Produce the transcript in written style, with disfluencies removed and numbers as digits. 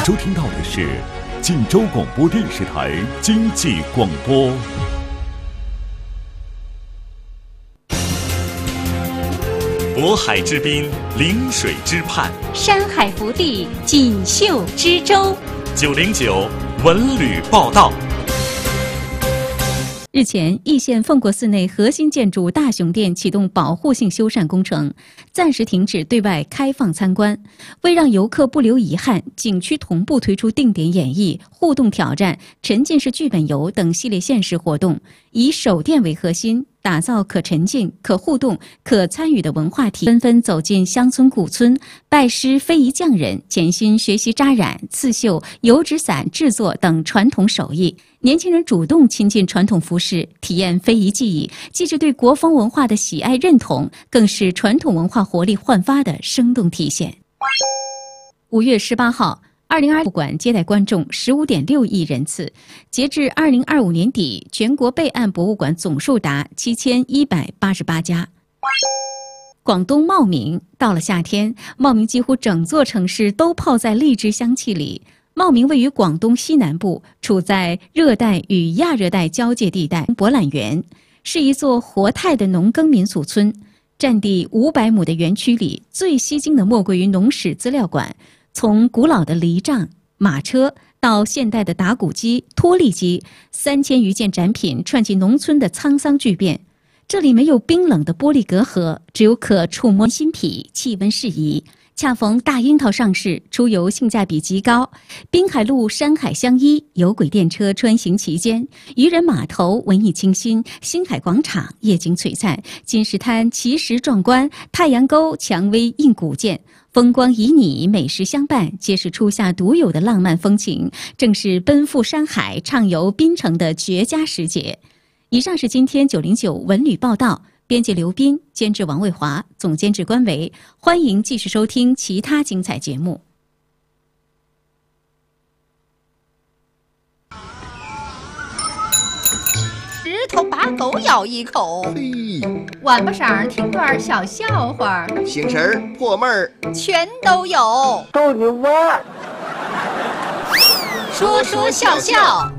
收听到的是晋州广播电视台经济广播。渤海之滨，临水之畔， 山海福地，锦绣之州。 909文旅报道。 日前，易县奉国寺内核心建筑大雄殿启动保护性修缮工程，暂时停止对外开放参观。为让游客不留遗憾，景区同步推出定点演绎、互动挑战、沉浸式剧本游等系列限时活动，以手店为核心，打造可沉浸、可互动、可参与的文化体。纷纷走进乡村古村，拜师非遗匠人，潜心学习扎染、刺绣、油纸伞制作等传统手艺。年轻人主动亲近传统服饰，体验非遗技艺，既是对国风文化的喜爱认同，更是传统文化活力焕发的生动体现。5月18号，2025博物馆接待观众15.6亿人次，截至2025年底，全国备案博物馆总数达7188家。广东茂名，到了夏天，茂名几乎整座城市都泡在荔枝香气里。茂名位于广东西南部，处在热带与亚热带交界地带。博览园是一座活态的农耕民俗村，占地500亩的园区里，最吸睛的莫过于农史资料馆。从古老的犁杖、马车到现代的打谷机、脱粒机，3000余件展品串起农村的沧桑巨变。这里没有冰冷的玻璃隔阂，只有可触摸心脾，气温适宜。恰逢大樱桃上市，出游性价比极高。滨海路山海相依，有轨电车穿行其间，渔人码头文艺清新，星海广场夜景璀璨，金石滩奇石壮观，太阳沟蔷薇映古建，风光旖旎，美食相伴，皆是初夏独有的浪漫风情，正是奔赴山海、畅游滨城的绝佳时节。以上是今天909文旅报道。编辑刘斌，监制王卫华，总监制关维。欢迎继续收听其他精彩节目。 石头把狗咬一口，晚巴晌听段小笑话， 醒神破闷儿全都有。 逗你玩， 说说笑笑，